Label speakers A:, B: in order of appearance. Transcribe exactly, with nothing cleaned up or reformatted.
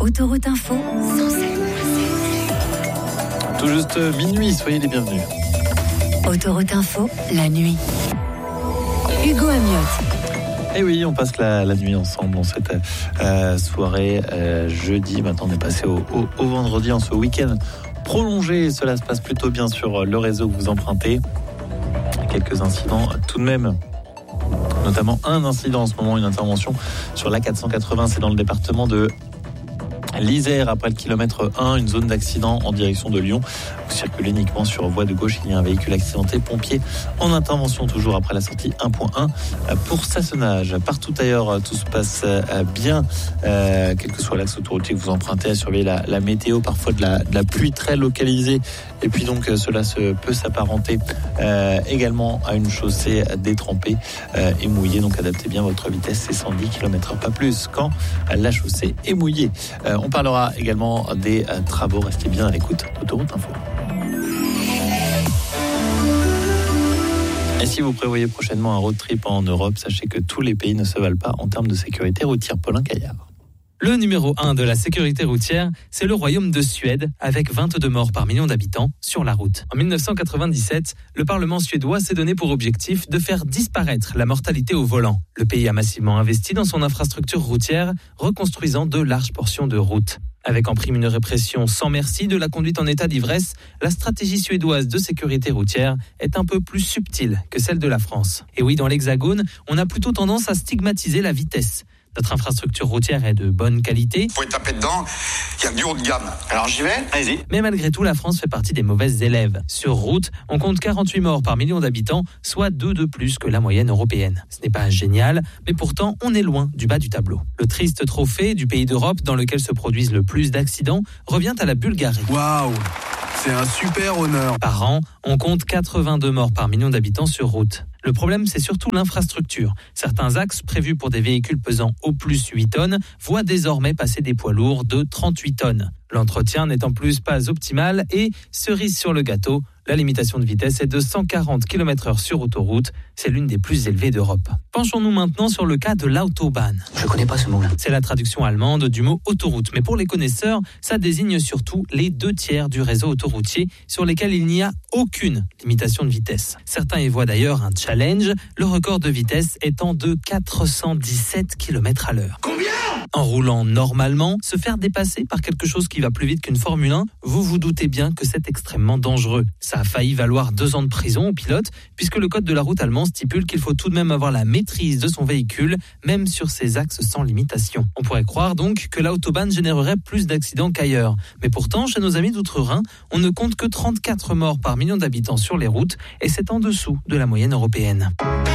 A: Autoroute Info,
B: Tout juste minuit, soyez les bienvenus.
A: Autoroute Info, la nuit. Hugo Amiot.
B: Et oui, on passe la, la nuit ensemble dans cette euh, soirée euh, jeudi. Maintenant, on est passé au, au, au vendredi en ce week-end prolongé. Cela se passe plutôt bien sur le réseau que vous empruntez. Quelques incidents tout de même. Notamment un incident en ce moment, une intervention sur l'A quatre cent quatre-vingts, c'est dans le département de l'Isère, après le kilomètre un, une zone d'accident en direction de Lyon. Vous circulez uniquement sur voie de gauche, il y a un véhicule accidenté, pompier en intervention toujours après la sortie un point un pour Sassenage. Partout ailleurs, tout se passe bien, euh, quel que soit l'axe autoroutier que vous empruntez, à surveiller la, la météo, parfois de la, de la pluie très localisée, et puis donc cela se, peut s'apparenter euh, également à une chaussée détrempée euh, et mouillée, donc adaptez bien votre vitesse, c'est cent dix kilomètres heure, pas plus quand la chaussée est mouillée. Euh, on parlera également des euh, travaux, restez bien à l'écoute d'Autoroute Info. Et si vous prévoyez prochainement un road trip en Europe, sachez que tous les pays ne se valent pas en termes de sécurité routière. Paulin Caillard.
C: Le numéro un de la sécurité routière, c'est le royaume de Suède, avec vingt-deux morts par million d'habitants sur la route. En dix-neuf cent quatre-vingt-dix-sept, le Parlement suédois s'est donné pour objectif de faire disparaître la mortalité au volant. Le pays a massivement investi dans son infrastructure routière, reconstruisant de larges portions de routes. Avec en prime une répression sans merci de la conduite en état d'ivresse, la stratégie suédoise de sécurité routière est un peu plus subtile que celle de la France. Et oui, dans l'Hexagone, on a plutôt tendance à stigmatiser la vitesse. Notre infrastructure routière est de bonne qualité.
D: Faut y taper dedans, il y a du haut de gamme. Alors j'y vais, allez-y.
C: Mais malgré tout, la France fait partie des mauvaises élèves. Sur route, on compte quarante-huit morts par million d'habitants, soit deux de plus que la moyenne européenne. Ce n'est pas génial, mais pourtant, on est loin du bas du tableau. Le triste trophée du pays d'Europe dans lequel se produisent le plus d'accidents revient à la Bulgarie.
E: Waouh, c'est un super honneur.
C: Par an, on compte quatre-vingt-deux morts par million d'habitants sur route. Le problème, c'est surtout l'infrastructure. Certains axes prévus pour des véhicules pesant au plus huit tonnes voient désormais passer des poids lourds de trente-huit tonnes. L'entretien n'est en plus pas optimal et, cerise sur le gâteau, la limitation de vitesse est de cent quarante kilomètres heure sur autoroute. C'est l'une des plus élevées d'Europe. Penchons-nous maintenant sur le cas de l'Autobahn.
F: Je connais pas ce mot-là.
C: C'est la traduction allemande du mot autoroute. Mais pour les connaisseurs, ça désigne surtout les deux tiers du réseau autoroutier sur lesquels il n'y a aucune limitation de vitesse. Certains y voient d'ailleurs un challenge, le record de vitesse étant de quatre cent dix-sept kilomètres à l'heure.
D: Combien ?
C: En roulant normalement, se faire dépasser par quelque chose qui va plus vite qu'une Formule un, vous vous doutez bien que c'est extrêmement dangereux. Ça a failli valoir deux ans de prison au pilote, puisque le code de la route allemand stipule qu'il faut tout de même avoir la maîtrise de son véhicule, même sur ses axes sans limitation. On pourrait croire donc que l'Autobahn générerait plus d'accidents qu'ailleurs. Mais pourtant, chez nos amis d'outre-Rhin, on ne compte que trente-quatre morts par million d'habitants sur les routes, et c'est en dessous de la moyenne européenne.